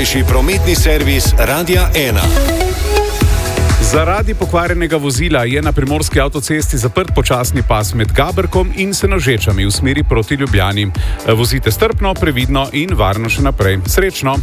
najhitrejši prometni servis Radia 1. Zaradi pokvarjenega vozila je na primorski avtocesti zaprt počasni pas med Gaberkom in Senožečami v smeri proti Ljubljani. Vozite strpno, previdno in varno še naprej. Srečno!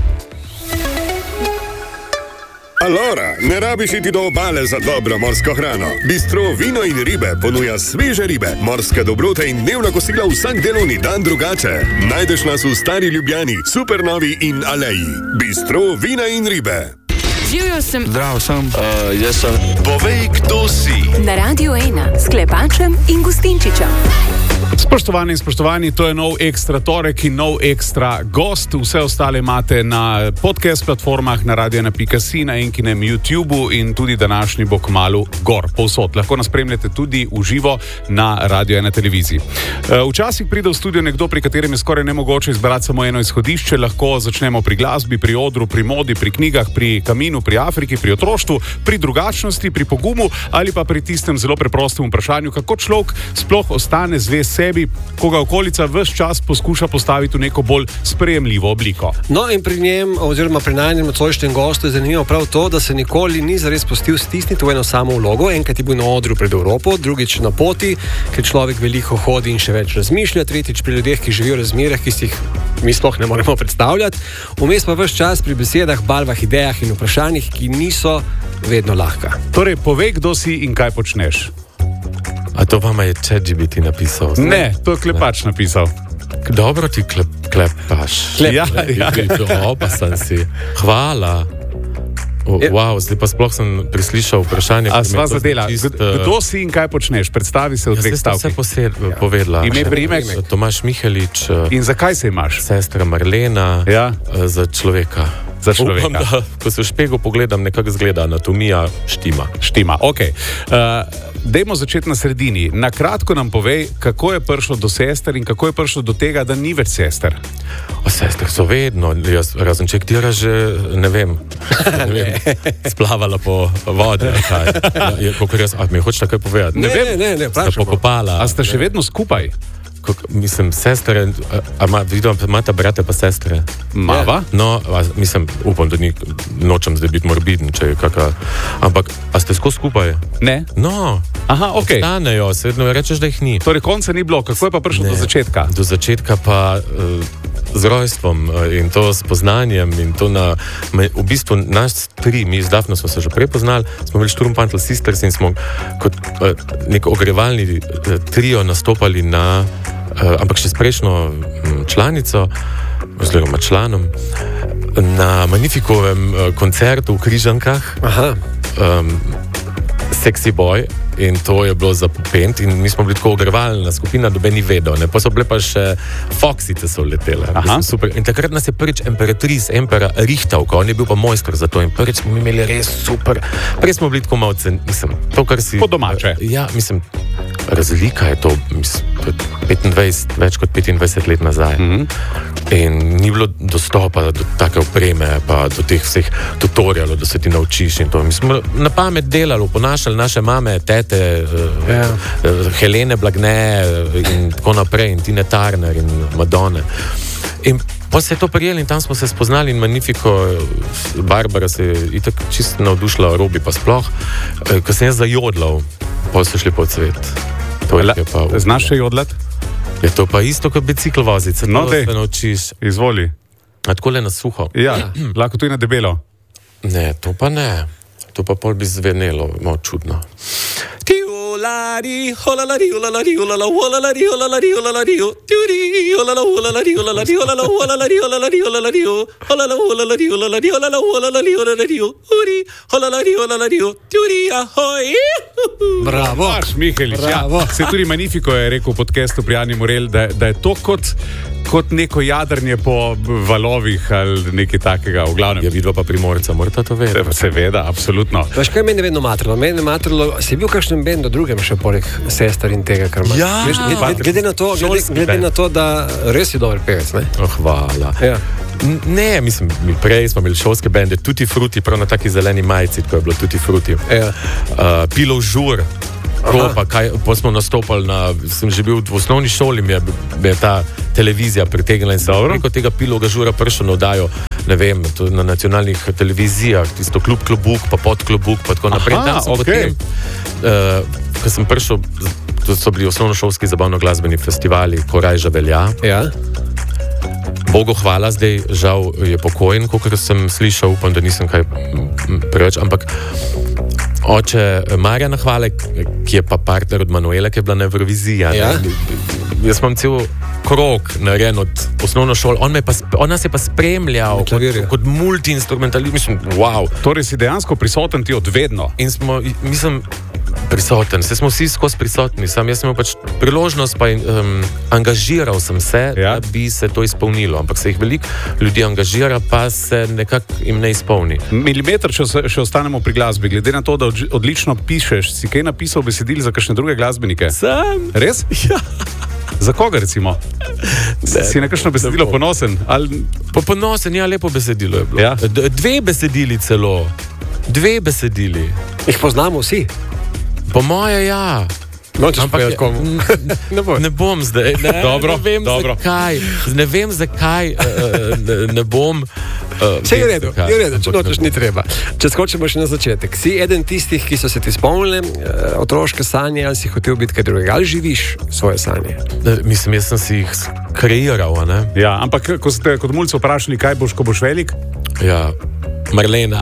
Alora, ne rabiš iti do obale za dobro morsko hrano. Bistro Vino in ribe ponuja sveže ribe, morske dobrote in dnevna kosila vsak delovni dan drugače. Najdeš nas v Stari Ljubljani, Supernovi in Aleji. Bistro Vina in ribe. Živjo sem. Zdrav sem. Jaz sem. Povej, kdo si. Na Radiu 1 s Klepačem in Gustinčičem. Spoštovani in spoštovani, to je nov ekstra torek in nov ekstra gost. Vse ostale imate na podcast platformah, na radio1.si, na Enkinem YouTubeu in tudi današnji bo kmalu gor, povsod. Lahko nas spremljate tudi v živo na Radio 1 televiziji. Včasih pride v studio nekdo, pri katerem je skoraj nemogoče izbrati samo eno izhodišče. Lahko začnemo pri glasbi, pri odru, pri modi, pri knjigah, pri kaminu, pri Afriki, pri otroštvu, pri drugačnosti, pri pogumu ali pa pri tistem zelo preprostem vprašanju, kako človek sploh ostane zvest sebi, ko ga okolica ves čas poskuša postaviti v neko bolj sprejemljivo obliko. No, in pri njem, oziroma pri najnem nocojšnjem gostu je zanimivo prav to, da se nikoli ni zares pustil stisniti v eno samo vlogo. Enkrat je bil na odru pred Evropo, drugič na poti, ker človek veliko hodi in še več razmišlja, tretjič pri ljudeh, ki živijo v razmerah, ki si jih mi sploh ne moremo predstavljati. Vmes pa ves čas pri besedah, barvah, idejah in vprašanjih, ki niso vedno lahka. Torej, povej, kdo si in kaj počneš. A to vama je ChatGPT napisal? Ne, to je Klepač napisal. Dobro ti klepaš. Ja. Opa sem si. Hvala. Wow, zdaj pa sploh sem prislišal vprašanje. A sva zadela. Kdo si in kaj počneš? Predstavi se v dveh stavkih. Vse povedala. Ime, priimek. Tomaž Mihelič. In zakaj se imaš? Sestra Marlena. Ja. Za človeka. Za človeka. Upam, da, ko se v špegu pogledam, nekako zgleda anatomija štima. Ok. Dajmo začeti na sredini. Na kratko nam povej, kako je prišlo do sester in kako je prišlo do tega, da ni več sester. Sester so vedno, razen če ktira že, ne vem, splavala po vodi. Mi hočeš takoj povedati? Ne, sta pokopala. A sta še vedno skupaj? Mislim, sestre, imata brate pa sestre. Mava? No, mislim, upam, da nočem zdaj biti morbiden, če je kakva. Ampak, a ste skozi skupaj? Ne. No. Aha, ok. Obstanejo, sedno rečeš, da jih ni. Torej, konca ni bilo, kako je pa prišlo do začetka? Do začetka pa z rojstvom in to s poznanjem in to v bistvu nas tri, mi z Dafno smo se že prej poznali, smo bili Sturm Pantel Sisters in smo kot nek ogrevalni trio nastopali ampak še s prejšnjo članico, oziroma članom, na Magnifikovem koncertu v Križankah. Sexy Boy, in to je bilo za popent in mi smo bili tako ogrevalna skupina, doben ni vedel, ne? Pa so bile pa še Foxice so letele. Super. In takrat nas je prvič Empera Richtavka, on je bil pa mojster za to in prvič smo imeli res super. Prej smo bili tako malce, mislim, to, kar si... Po domače. Ja, mislim, razlika je to, mislim, 25, več kot 25 let nazaj. In ni bilo dostopa do take opreme, pa do teh vseh tutorialov, da se ti naučiš in to. Mi smo na pamet delali, ponašali naše mame, tete, Helene Blagne in tako naprej, in Tine Turner in Madone. In pa se je to prijeli in tam smo se spoznali in Magnifico, Barbara se je itak čisto navdušila, Robi pa sploh, ko sem jaz zajodlal, pa so šli po svet. Znaš še jodlat? Je to pa isto kot bicikl voziti, no, se naučiš. Izvoli. A tako le na suho. Ja, lahko tudi na debelo. Ne, to pa ne. To pa pol bi zvenelo, malo čudno. Bravo. Mihelič, ja. Se tudi Magnifico je rekel v podcastu pri Ani Morel, da je to kot neko jadrnje po valovih ali nekaj takega, v glavnem. Ja, vidva pa Primorca, morate to vedeti. Seveda, absolutno. Veš, kaj meni je vedno matrilo? Meni je matrilo, si bil v kakšnem bendu drugem še poleg sester in tega, kar imaš? Ja. Glede na to, da res si dober pevec, ne? Hvala. Ja. Ne, mislim, prej smo imeli šolske bende, Tutti Frutti, prav na taki zeleni majici, ko je bilo Tutti Frutti. Ja. Pilov žur. Tako, pa smo nastopali sem že bil v osnovni šoli, me je ta televizija pritegnila in sem preko tega Piloga žura prišel na oddajo, ne vem, na nacionalnih televizijah, tisto Klub Klobuk, pa Pod Klobuk, pa tako naprej. Potem, ko sem prišel, to so bili osnovnošolski zabavno-glasbeni festivali Korajža velja. Ja. Bogu hvala, zdaj žal je pokojen, kot sem slišal, upam, da nisem kaj preveč, ampak oče Marjana Hvale, ki je pa partner od Manuele, ki je bila na Euroviziji. Ja. Jaz imam cel krog narejen od osnovno šol, on nas je pa spremljal kot multi-instrumentalist, mislim, wow. Torej si dejansko prisoten ti od vedno. In mislim, prisoten, se smo vsi skozi prisotni, jaz sem imel pač priložnost, pa angažiral sem se, da bi se to izpolnilo, ampak se jih veliko ljudi angažira, pa se nekako jim ne izpolni. Milimeter, še ostanemo pri glasbi, glede na to, da odlično pišeš, si kaj napisal besedil za kakšne druge glasbenike? Sem. Res? Ja. Za koga recimo? Si na kakšno besedilo ponosen? Ponosen, ja, lepo besedilo je bilo. Ja. 2 besedili celo. 2 besedili. Jih poznamo vsi? Po moje, ja. Ampak ne bom zdaj. Dobro. Ne vem, zakaj ne bom. Vse je v redu, če nočeš, ni treba. Če skočimo še na začetek. Si eden tistih, ki so se ti spomnili otroške sanje, ali si hotel biti kaj drugega, ali živiš svoje sanje? Mislim, jaz sem si jih kreiral, ne? Ja, ampak ko ste kot mulci vprašali, kaj boš, ko boš velik? Ja, Marlena.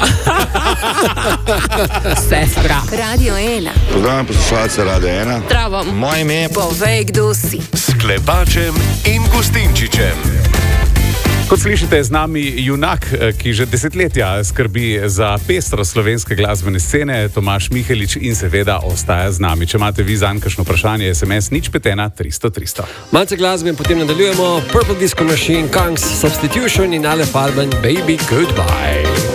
Sestra. Radio 1. Pozdravljam poslušalce Radio 1. Zdravo. Moje ime je Povej, kdo si. S Klepačem in Gustinčičem. Kot slišite, z nami junak, ki že desetletja skrbi za pestrost slovenske glasbene scene, Tomaž Mihelič, in seveda ostaja z nami. Če imate vi zanj kakšno vprašanje, SMS 051 300 300. Malce glasbe in potem nadaljujemo. Purple Disco Machine, Kangs, Substitution in Alef Alban, Baby Goodbye.